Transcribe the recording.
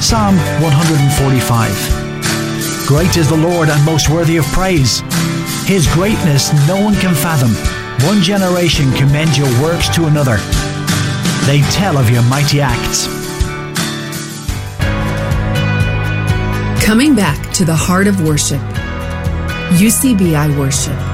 Psalm 145. Great is the Lord and most worthy of praise. His greatness no one can fathom. One generation commends your works to another. They tell of your mighty acts. Coming back to the heart of worship. UCBI Worship.